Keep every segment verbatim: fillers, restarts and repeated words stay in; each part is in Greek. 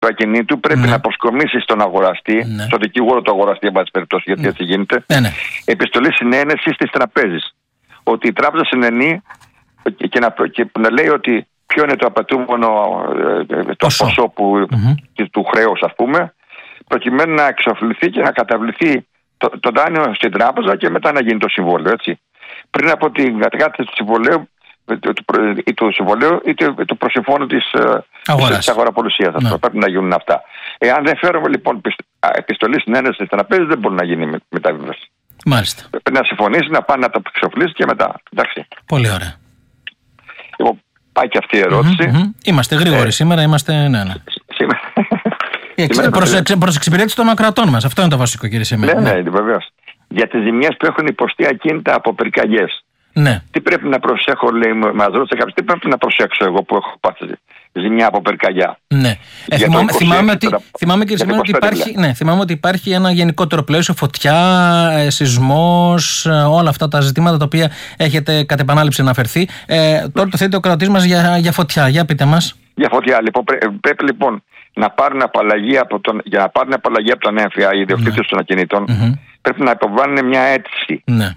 του ακινήτου πρέπει ναι. να προσκομίσει στον αγοραστή, ναι. στον δικηγόρο του αγοραστή, εν πάση περιπτώσει, γιατί ναι. έτσι γίνεται, ναι, ναι. επιστολή συνένεσης της τραπέζης. Ότι η τράπεζα συνενεί και, και, να, και να λέει ότι ποιο είναι το απαιτούμενο το ποσό, ποσό που, mm-hmm. του χρέους, ας πούμε, προκειμένου να εξοφληθεί και να καταβληθεί το, το δάνειο στην τράπεζα και μετά να γίνει το συμβόλαιο. Έτσι. Πριν από την κατάρτιση του συμβολέου, ή του συμβολέου είτε του προσυμφώνου της, της αγοραπολισίας. Ναι. Πρέπει να γίνουν αυτά. Εάν δεν φέρουμε λοιπόν επιστολή συνένεσης της τραπέζας, δεν μπορεί να γίνει μεταβίβαση. Μάλιστα. Πρέπει να συμφωνήσει, να πάει να το εξοφλήσει και μετά. Εντάξει. Πολύ ωραία. Λοιπόν, πάει και αυτή η ερώτηση. Mm-hmm, mm-hmm. Είμαστε γρήγοροι ε, σήμερα, είμαστε. Ναι, ναι. Σήμερα. Προς εξυπηρέτηση των ακροατών μας. Αυτό είναι το βασικό, κύριε Σεμένη. Ναι, ναι, βεβαίως. Για τις ζημιές που έχουν υποστεί ακίνητα από πυρκαγιές. Ναι. Τι πρέπει να προσέχω, λέει, μας ρώτησε κάποιος, τι πρέπει να προσέξω εγώ που έχω πάθει ζημιά από πυρκαγιά. Ναι. Ε, θυμάμαι, θυμάμαι, ότι, θυμάμαι, κύριε Σεμένη, ότι υπάρχει, ναι, θυμάμαι ότι υπάρχει ένα γενικότερο πλαίσιο, φωτιά, ε, σεισμός, ε, όλα αυτά τα ζητήματα τα οποία έχετε κατ' επανάληψη αναφερθεί. Ε, τώρα το θέτει ο κρατής μας για, για φωτιά. Για πείτε μας. Για φωτιά. Λοιπόν, πρέ, πρέπει λοιπόν να πάρουν απαλλαγή από τον, για να πάρουν απαλλαγή από τον έμφυα οι ιδιοκτήτες ναι. των ακινήτων, mm-hmm. πρέπει να υποβάλουν μια αίτηση. Ναι.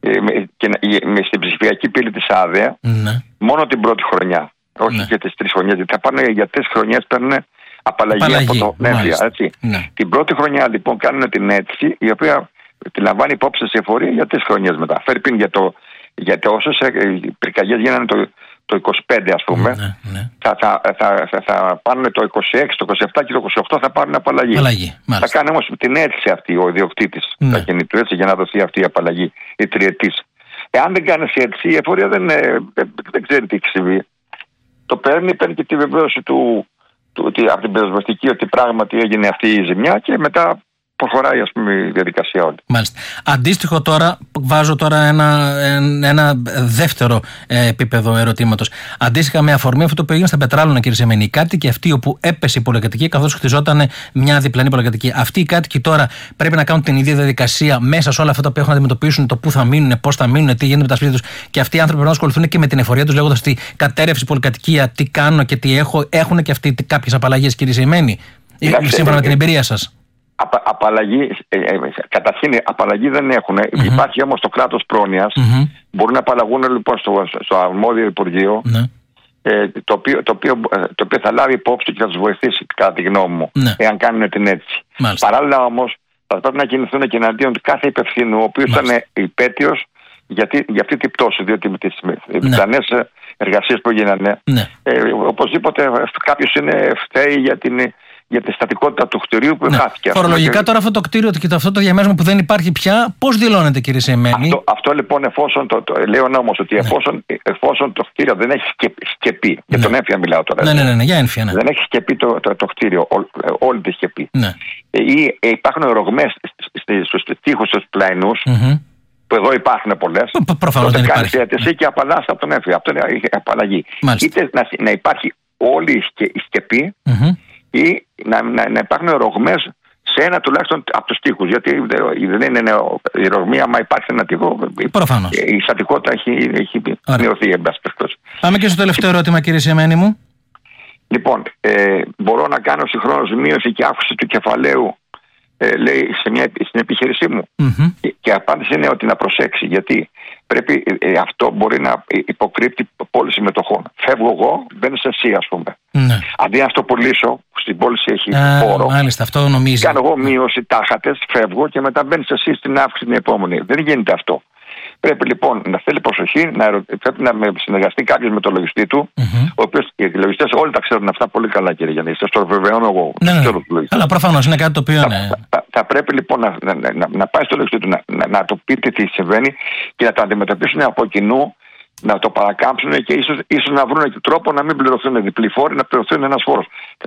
Και με στην ψηφιακή πύλη της άδεια ναι. μόνο την πρώτη χρονιά, όχι ναι. και τις τρεις χρονιές, γιατί θα πάνε για τρεις χρονιές, παίρνουν απαλλαγή, απαλλαγή από το νέφια, έτσι. Ναι. Την πρώτη χρονιά λοιπόν κάνουν την αίτηση, η οποία τη λαμβάνει υπόψη σε εφορία για τρεις χρονιές μετά. Φέρει πίν για το, για το όσες πυρκαγιές γίνανε το, το είκοσι πέντε, ας πούμε, ναι, ναι. Θα, θα, θα, θα, θα πάρουν το είκοσι έξι, το είκοσι επτά και το είκοσι οκτώ θα πάρουν απαλλαγή. απαλλαγή θα κάνει όμως την αίτηση αυτή ο ιδιοκτήτης ναι. του ακινήτου, έτσι, για να δοθεί αυτή η απαλλαγή, η τριετής. Εάν δεν κάνει αίτηση, η εφορία δεν, δεν, δεν ξέρει τι έχει συμβεί. Το παίρνει, παίρνει και τη βεβαίωση του, του ότι, από την πυροσβεστική ότι πράγματι έγινε αυτή η ζημιά και μετά προχωράει, ας πούμε, η διαδικασία όλη. Μάλιστα. Αντίστοιχο τώρα, βάζω τώρα ένα, ένα δεύτερο ε, επίπεδο ερωτήματος. Αντίστοιχα με αφορμή αυτό που έγινε στα Πετράλωνα, κύριε Σεμένη, οι κάτοικοι αυτοί όπου έπεσε η πολυκατοικία καθώς χτιζόταν μια διπλανή πολυκατοικία. Αυτοί οι κάτοικοι τώρα πρέπει να κάνουν την ίδια διαδικασία μέσα σε όλα αυτά που έχουν να αντιμετωπίσουν, το πού θα μείνουν, πώς θα μείνουν, τι γίνεται με τα σπίτια τους. Και αυτοί οι άνθρωποι πρέπει να ασχοληθούν και με την εφορία τους, λέγοντας ότι κατέρευσε η πολυκατοικία, τι κάνω και τι έχω. Έχουν και αυτοί κάποιες απαλλαγές, κύριε Σεμένη, σύμφωνα με την εμπειρία σας. Απα, απαλλαγή, ε, ε, καταρχήν απαλλαγή δεν έχουν. Mm-hmm. Υπάρχει όμως το κράτος πρόνοιας. Mm-hmm. Μπορούν να απαλλαγούν λοιπόν στο, στο αρμόδιο Υπουργείο, mm-hmm. ε, το, οποίο, το, οποίο, το οποίο θα λάβει υπόψη και θα τους βοηθήσει, κατά τη γνώμη μου, mm-hmm. εάν κάνουν την αίτηση. Μάλιστα. Παράλληλα όμως θα πρέπει να κινηθούν και εναντίον κάθε υπευθύνου, ο οποίος ήταν υπέτειος για, για αυτή την πτώση, διότι με τις πιθανές mm-hmm. εργασίες που έγιναν, mm-hmm. ε, οπωσδήποτε κάποιος είναι φταίει για την. Για τη στατικότητα του κτηρίου που ναι. χάθηκε. Φορολογικά τώρα αυτό το κτίριο και αυτό το διαμέρισμα που δεν υπάρχει πια, πώς δηλώνεται, κύριε Σεμένη? Αυτό, αυτό λοιπόν, εφόσον το, το λέω νόμος ότι ναι. εφόσον, εφόσον το κτίριο δεν έχει σκεπή, ναι. για τον έμφυα μιλάω τώρα. Ναι, ναι, ναι, ναι, για έμφυα, ναι. Δεν έχει σκεπή το, το, το κτίριο, ό, όλη τη σκεπή. Ναι. Ή ε, υπάρχουν ρογμές στους τοίχους, στους πλαϊνούς, mm-hmm. που εδώ υπάρχουν πολλές. Προφανώς δεν υπάρχει. Κάνει διατησία και απαλλάσσει από τον έμφυα. Αυτό είναι η απαλλαγή. Μάλιστα. Είτε να, να υπάρχει όλη η, σκε, η σκεπή, mm-hmm. ή να, να, να υπάρχουν ρογμές σε ένα τουλάχιστον από τους τοίχους. Γιατί δεν είναι η ρογμή, άμα υπάρχει ένα τοίχο, προφανώς. Η στατικότητα έχει, έχει μειωθεί. Πάμε και στο τελευταίο ερώτημα, κύριε Σεμένη μου. Λοιπόν, ε, μπορώ να κάνω συγχρόνως μείωση και αύξηση του κεφαλαίου, ε, λέει, σε μια, στην επιχείρησή μου. Mm-hmm. Και, και η απάντηση είναι ότι να προσέξει, γιατί πρέπει, ε, αυτό μπορεί να υποκρύπτει πώληση μετοχών. Φεύγω εγώ, μπαίνεις εσύ, ας πούμε. Ναι. Αντί να στο πωλήσω, στην πώληση έχει Α, φόρο. Μάλιστα, αυτό νομίζει. Κάνω εγώ μείωση τάχατες, φεύγω και μετά μπαίνεις εσύ στην αύξηση την επόμενη. Δεν γίνεται αυτό. Πρέπει λοιπόν να θέλει προσοχή, να ερω... πρέπει να συνεργαστεί κάποιος με το λογιστή του, mm-hmm. ο οποίος οι λογιστές όλοι τα ξέρουν αυτά πολύ καλά, κύριε Γιάννη. Σας το βεβαιώνω εγώ. Ναι, ναι. Αλλά προφανώς είναι κάτι το οποίο. Θα, ναι. θα, θα πρέπει λοιπόν να, να, να, να πάει στο λογιστή του, να, να, να το πείτε τι συμβαίνει και να το αντιμετωπίσουν από κοινού, να το παρακάμψουν και ίσως, ίσως να βρουν και τρόπο να μην πληρωθούν διπλή φόροι, να πληρωθούν ένας φόρος.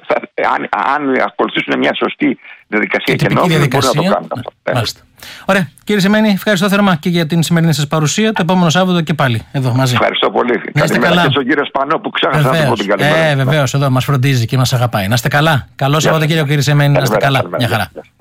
Αν, αν ακολουθήσουν μια σωστή διαδικασία και, και νόμιμη, μπορούν να το κάνουν αυτό. Ναι. Ωραία. Κύριε Σεμένη, ευχαριστώ θερμά και για την σημερινή σας παρουσία. Το επόμενο Σάββατο και πάλι εδώ μαζί. Ευχαριστώ πολύ. Να είστε καλά. Και στον κύριο Σπανό που ξέχασα να πω την καλημέρα. Ε, βεβαίως, εδώ μας φροντίζει και μας αγαπάει. Να είστε καλά. Καλό Σαββατοκύριακο, κύριε Σεμένη. Να είστε καλά. Μια χαρά.